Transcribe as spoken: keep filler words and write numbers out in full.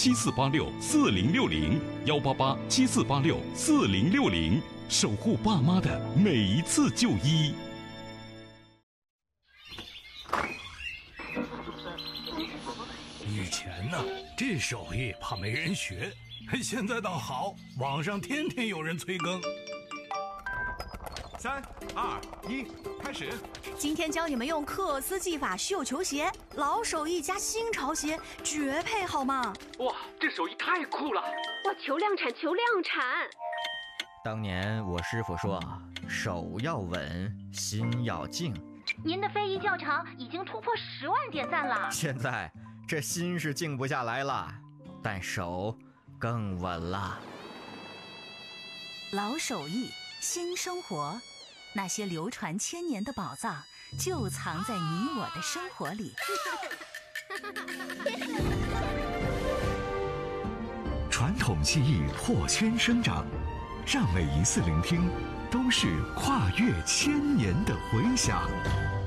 七四八六四零六零，幺八八七四八六四零六零，守护爸妈的每一次就医。 以前呢，这手艺怕没人学，现在倒好，网上天天有人催更。 三二一，开始！ 今天教你们用克斯技法绣球鞋，老手艺加新潮鞋，绝配好吗？ 哇，这手艺太酷了！ 哇，求量产，求量产！ 当年我师傅说，手要稳，心要静。 您的非遗教程已经突破十万点赞了。 现在这心是静不下来了，但手更稳了。 老手艺，新生活。那些流传千年的宝藏，就藏在你我的生活里。 传统技艺破圈生长，让每一次聆听都是跨越千年的回响。